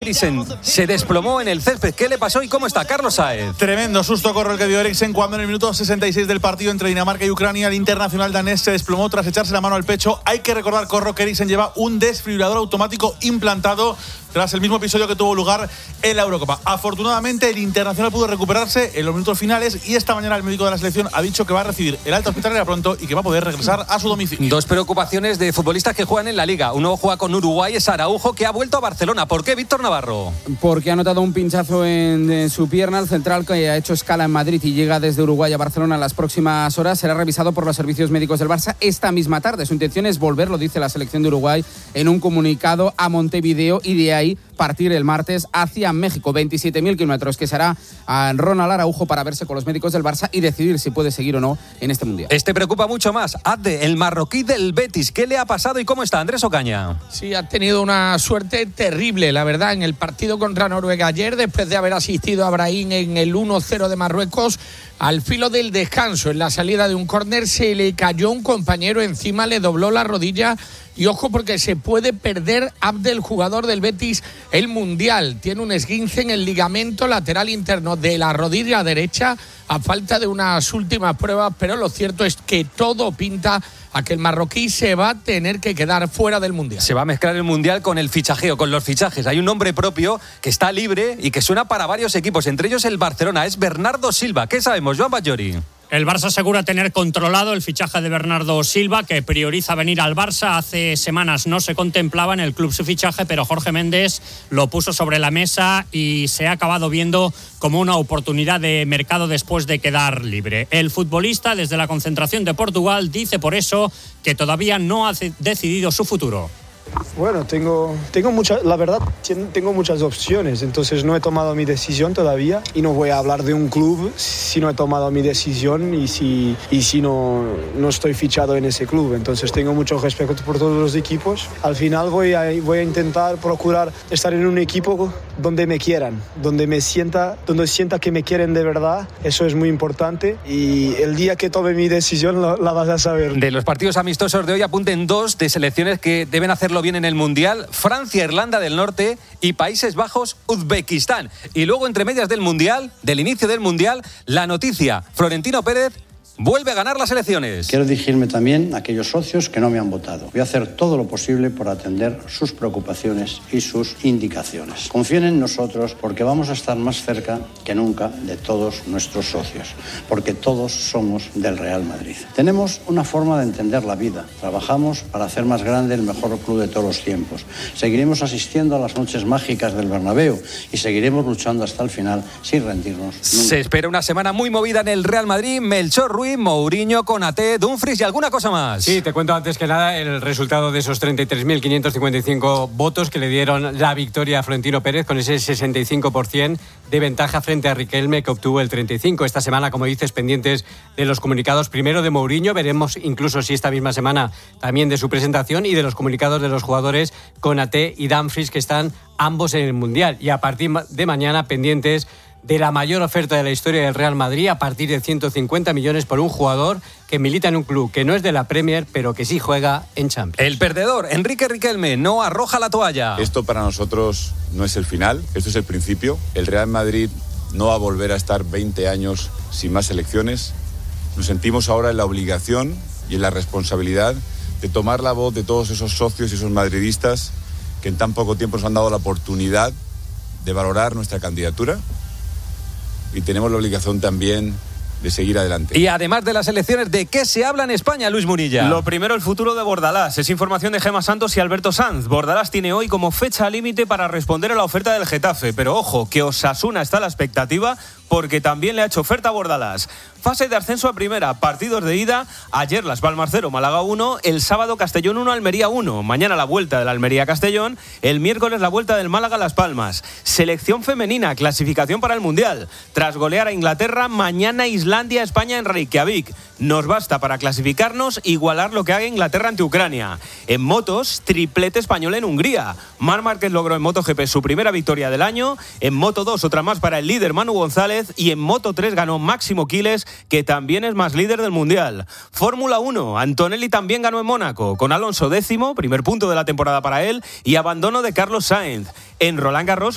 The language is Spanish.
Eriksen se desplomó en el césped. ¿Qué le pasó y cómo está Carlos Saez? Tremendo susto corre el que dio Eriksen cuando en el minuto 66 del partido entre Dinamarca y Ucrania el internacional danés se desplomó tras echarse la mano al pecho. Hay que recordar, Corro, que Eriksen lleva un desfibrilador automático implantado tras el mismo episodio que tuvo lugar en la Eurocopa. Afortunadamente, el internacional pudo recuperarse en los minutos finales y esta mañana el médico de la selección ha dicho que va a recibir el alta hospitalaria pronto y que va a poder regresar a su domicilio. Dos preocupaciones de futbolistas que juegan en la Liga. Uno juega con Uruguay, es Araujo, que ha vuelto a Barcelona. ¿Por qué, Víctor Navarro? Porque ha notado un pinchazo en su pierna. El central, que ha hecho escala en Madrid y llega desde Uruguay a Barcelona en las próximas horas, será revisado por los servicios médicos del Barça esta misma tarde. Su intención es volver, lo dice la selección de Uruguay, en un comunicado a Montevideo y de ahí partir el martes hacia México. 27.000 kilómetros que será a Ronald Araujo para verse con los médicos del Barça y decidir si puede seguir o no en este Mundial. Este preocupa mucho más. Abde, el marroquí del Betis. ¿Qué le ha pasado y cómo está? Andrés Ocaña. Sí, ha tenido una suerte terrible, la verdad, en el partido contra Noruega ayer, después de haber asistido a Brahim en el 1-0 de Marruecos. Al filo del descanso, en la salida de un córner, se le cayó un compañero encima, le dobló la rodilla. Y ojo, porque se puede perder Abde, el jugador del Betis, el Mundial. Tiene un esguince en el ligamento lateral interno de la rodilla derecha a falta de unas últimas pruebas, pero lo cierto es que todo pinta a que el marroquí se va a tener que quedar fuera del Mundial. Se va a mezclar el Mundial con el fichajeo, con los fichajes. Hay un nombre propio que está libre y que suena para varios equipos, entre ellos el Barcelona. Es Bernardo Silva. ¿Qué sabemos, Joan Batllori? El Barça asegura tener controlado el fichaje de Bernardo Silva, que prioriza venir al Barça. Hace semanas no se contemplaba en el club su fichaje, pero Jorge Méndez lo puso sobre la mesa y se ha acabado viendo como una oportunidad de mercado después de quedar libre. El futbolista, desde la concentración de Portugal, dice por eso que todavía no ha decidido su futuro. Bueno, tengo muchas opciones, entonces no he tomado mi decisión todavía y no voy a hablar de un club si no he tomado mi decisión y si no estoy fichado en ese club. Entonces tengo mucho respeto por todos los equipos. Al final voy a intentar procurar estar en un equipo donde me quieran, donde sienta que me quieren de verdad. Eso es muy importante y el día que tome mi decisión la vas a saber. De los partidos amistosos de hoy apunten dos de selecciones que deben hacerlo bien en el Mundial: Francia, Irlanda del Norte y Países Bajos, Uzbekistán. Y luego, entre medias del Mundial, del inicio del Mundial, la noticia: Florentino Pérez vuelve a ganar las elecciones. Quiero dirigirme también a aquellos socios que no me han votado. Voy a hacer todo lo posible por atender sus preocupaciones y sus indicaciones. Confíen en nosotros porque vamos a estar más cerca que nunca de todos nuestros socios, porque todos somos del Real Madrid. Tenemos una forma de entender la vida. Trabajamos para hacer más grande el mejor club de todos los tiempos. Seguiremos asistiendo a las noches mágicas del Bernabéu y seguiremos luchando hasta el final sin rendirnos nunca. Se espera una semana muy movida en el Real Madrid. Melchor Ruiz, Mourinho, Konaté, Dumfries y alguna cosa más. Sí, te cuento antes que nada el resultado de esos 33.555 votos que le dieron la victoria a Florentino Pérez, con ese 65% de ventaja frente a Riquelme, que obtuvo el 35%. Esta semana, como dices, pendientes de los comunicados primero de Mourinho, veremos incluso si esta misma semana también de su presentación, y de los comunicados de los jugadores Konaté y Dumfries, que están ambos en el Mundial. Y a partir de mañana, pendientes de la mayor oferta de la historia del Real Madrid, a partir de 150 millones por un jugador que milita en un club que no es de la Premier, pero que sí juega en Champions. El perdedor, Enrique Riquelme, no arroja la toalla. Esto para nosotros no es el final, esto es el principio. El Real Madrid no va a volver a estar 20 años sin más selecciones. Nos sentimos ahora en la obligación y en la responsabilidad de tomar la voz de todos esos socios y esos madridistas que en tan poco tiempo nos han dado la oportunidad de valorar nuestra candidatura. Y tenemos la obligación también de seguir adelante. Y además de las elecciones, ¿de qué se habla en España, Luis Munilla? Lo primero, el futuro de Bordalás. Es información de Gemma Santos y Alberto Sanz. Bordalás tiene hoy como fecha límite para responder a la oferta del Getafe. Pero ojo, que Osasuna está a la expectativa porque también le ha hecho oferta a Bordalás. Fase de ascenso a primera, partidos de ida. Ayer Las Palmas 0, Málaga 1. El sábado Castellón 1, Almería 1. Mañana la vuelta del Almería Castellón. El miércoles la vuelta del Málaga Las Palmas. Selección femenina, clasificación para el Mundial. Tras golear a Inglaterra, mañana Islandia, España en Reykjavik. Nos basta para clasificarnos igualar lo que haga Inglaterra ante Ucrania. En motos, triplete español en Hungría. Marc Márquez logró en MotoGP su primera victoria del año. En Moto2 otra más para el líder Manu González. Y en Moto3 ganó Máximo Quiles, que también es más líder del Mundial. Fórmula 1, Antonelli también ganó en Mónaco, con Alonso 10º, primer punto de la temporada para él, y abandono de Carlos Sainz. En Roland Garros,